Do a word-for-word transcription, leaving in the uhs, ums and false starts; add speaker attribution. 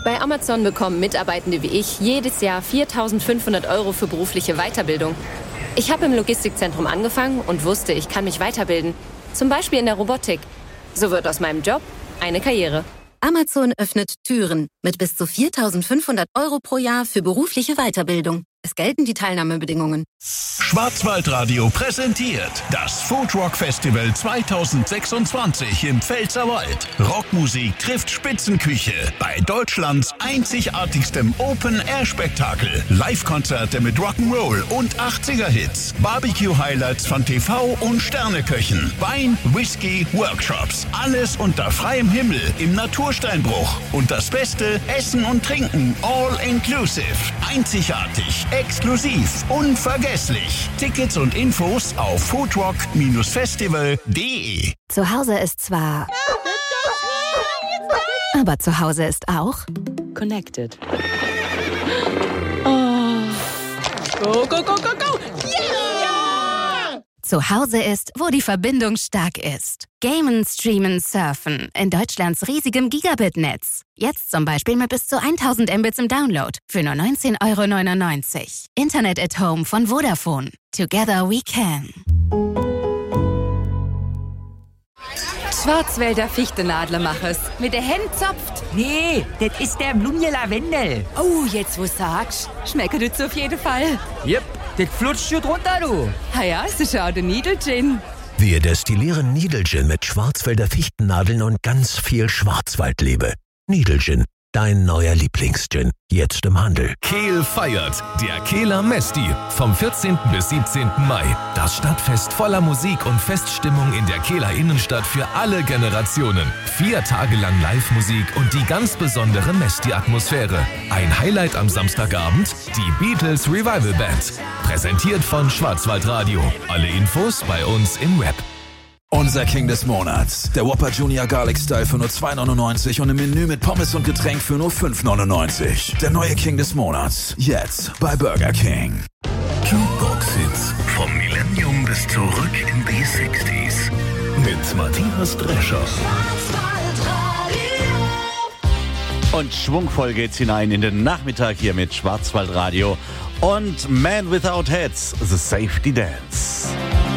Speaker 1: Bei Amazon bekommen Mitarbeitende wie ich jedes Jahr viertausendfünfhundert Euro für berufliche Weiterbildung. Ich habe im Logistikzentrum angefangen und wusste, ich kann mich weiterbilden. Zum Beispiel in der Robotik. So wird aus meinem Job eine Karriere.
Speaker 2: Amazon öffnet Türen mit bis zu viertausendfünfhundert Euro pro Jahr für berufliche Weiterbildung. Es gelten die Teilnahmebedingungen.
Speaker 3: Schwarzwaldradio präsentiert das Foodrock Festival zweitausendsechsundzwanzig im Pfälzerwald. Rockmusik trifft Spitzenküche bei Deutschlands einzigartigstem Open-Air-Spektakel. Live-Konzerte mit Rock'n'Roll und achtziger-Hits. Barbecue-Highlights von T V und Sterneköchen. Wein, Whisky, Workshops. Alles unter freiem Himmel im Natursteinbruch. Und das Beste, Essen und Trinken all inclusive. Einzigartig. Exklusiv, unvergesslich. Tickets und Infos auf foodrock Festival punkt de.
Speaker 2: Zu Hause ist zwar... Aber zu Hause ist auch...
Speaker 4: Connected. Oh. Go, go, go, go, go! Yeah!
Speaker 2: Zu Hause ist, wo die Verbindung stark ist. Gamen, streamen, surfen. In Deutschlands riesigem Gigabit-Netz. Jetzt zum Beispiel mit bis zu tausend Mbits im Download. Für nur neunzehn Euro neunundneunzig. Internet at Home von Vodafone. Together we can.
Speaker 5: Schwarzwälder Fichtenadlermachers. Mit der Hand zopft.
Speaker 6: Nee, das ist der Blumje-Lavendel.
Speaker 5: Oh, jetzt wo sagst, schmeckt das auf jeden Fall.
Speaker 6: Jep, das flutscht schon drunter, du.
Speaker 5: Ah ja, es ist auch der Niedelgin.
Speaker 7: Wir destillieren Niedelgin mit Schwarzwälder Fichtennadeln und ganz viel Schwarzwaldliebe. Niedelgin, dein neuer Lieblingsgin. Jetzt im Handel.
Speaker 8: Kehl feiert. Der Kehler Mesti. Vom vierzehnten bis siebzehnten Mai. Das Stadtfest voller Musik und Feststimmung in der Kehler Innenstadt für alle Generationen. Vier Tage lang Live-Musik und die ganz besondere Mesti-Atmosphäre. Ein Highlight am Samstagabend, die Beatles Revival Band. Präsentiert von Schwarzwaldradio. Alle Infos bei uns im Web.
Speaker 9: Unser King des Monats. Der Whopper Junior Garlic Style für nur zwei neunundneunzig und im Menü mit Pommes und Getränk für nur fünf neunundneunzig. Der neue King des Monats. Jetzt bei Burger King.
Speaker 3: Jukebox-Hits vom Millennium bis zurück in die sechziger. Mit Matthias Drescher.
Speaker 10: Und schwungvoll geht's hinein in den Nachmittag hier mit Schwarzwaldradio und Man Without Heads, The Safety Dance.